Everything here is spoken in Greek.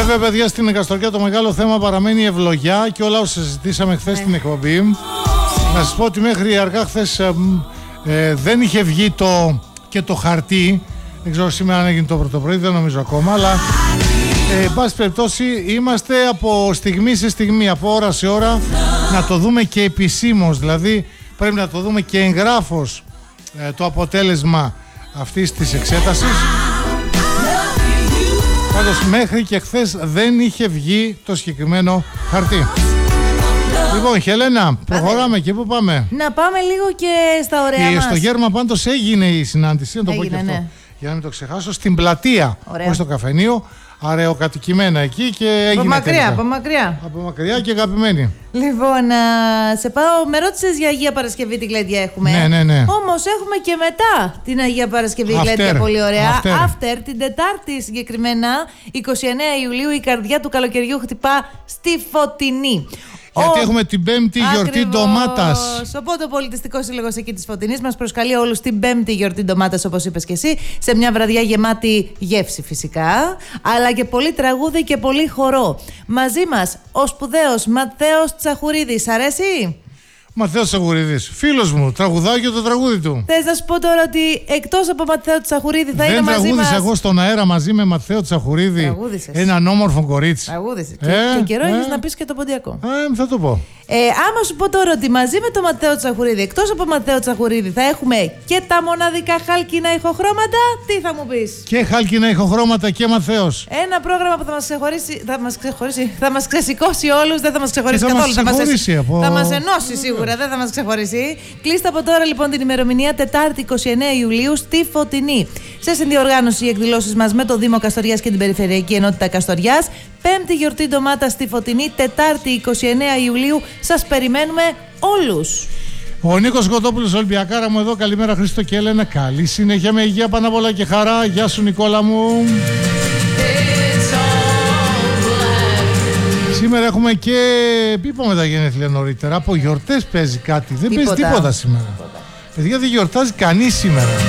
Βέβαια, παιδιά, στην Καστοριά το μεγάλο θέμα παραμένει η ευλογιά και όλα όσα συζητήσαμε χθες στην εκπομπή. Να σας πω ότι μέχρι αργά χθες δεν είχε βγει το χαρτί. Δεν ξέρω σήμερα αν έγινε το πρωί, δεν νομίζω ακόμα, αλλά εν πάση περιπτώσει είμαστε από στιγμή σε στιγμή, από ώρα σε ώρα να το δούμε και επισήμως, δηλαδή πρέπει να το δούμε και εγγράφως το αποτέλεσμα αυτής της εξέτασης. Πάντως μέχρι και χθες δεν είχε βγει το συγκεκριμένο χαρτί. Λοιπόν, Χελένα, προχωράμε και πού πάμε? Να πάμε λίγο και στα ωραία μας. Στο Γέρμα πάντως έγινε η συνάντηση, να το πω και αυτό, για να μην το ξεχάσω, στην πλατεία, όχι στο καφενείο, αραιοκατοικημένα εκεί και έγινε από μακριά και αγαπημένη. Λοιπόν, σε πάω, με ρώτησες για Αγία Παρασκευή τι γλέντια έχουμε. Ναι. Όμως έχουμε και μετά την Αγία Παρασκευή γλέντια, πολύ ωραία. After, την Τετάρτη συγκεκριμένα, 29 Ιουλίου, η καρδιά του καλοκαιριού χτυπά στη Φωτεινή. Γιατί έχουμε την Πέμπτη γιορτή ντομάτας. Οπότε ο Πολιτιστικός Σύλλογος εκεί της Φωτεινής μας προσκαλεί όλους την Πέμπτη γιορτή ντομάτας, όπως είπες και εσύ, σε μια βραδιά γεμάτη γεύση φυσικά, αλλά και πολύ τραγούδι και πολύ χορό. Μαζί μας ο σπουδαίος Ματθαίος Τσαχουρίδης. Αρέσει? Ματθαίος Τσαχουρίδης, φίλος μου, τραγουδάει και το τραγούδι του. Θες να σου πω τώρα ότι εκτός από Ματθαίο Τσαχουρίδη θα είναι μαζί μας? Δεν τραγούδισα εγώ στον αέρα μαζί με Ματθαίο Τσαχουρίδη έναν όμορφο κορίτσι? Τραγούδησες. Και καιρό έχεις να πεις και το ποντιακό. Θα το πω. Άμα σου πω τώρα ότι μαζί με τον Ματθαίο Τσαχουρίδη, εκτός από Ματθαίο Τσαχουρίδη, θα έχουμε και τα μοναδικά χάλκινα ηχοχρώματα, τι θα μου πεις? Και χάλκινα ηχοχρώματα και Ματθαίος. Ένα πρόγραμμα που θα μας ξεσηκώσει όλους, δεν θα μας ξεχωρίσει καθόλου. Θα μας ενώσει σίγουρα, δεν θα μας ξεχωρίσει. Κλείστε από τώρα λοιπόν την ημερομηνία Τετάρτη 29 Ιουλίου στη Φωτεινή. Σε συνδιοργάνωση οι εκδηλώσεις μας με το Δήμο Καστοριάς και την Περιφερειακή Ενότητα Καστοριάς. Πέμπτη γιορτή ντομάτα στη Φωτεινή, Τετάρτη 29 Ιουλίου. Σας περιμένουμε όλους. Ο Νίκος Κοτόπουλος, Ολυμπιακάρα μου εδώ. Καλημέρα Χρήστο και Έλενα. Καλή συνέχεια με υγεία, πάνω απ' όλα και χαρά. Γεια σου Νικόλα μου. Σήμερα έχουμε και είπαμε τα γενέθλια νωρίτερα. Από γιορτές παίζει κάτι. Δεν παίζει τίποτα σήμερα. Παιδιά, δεν γιορτάζει κανείς σήμερα.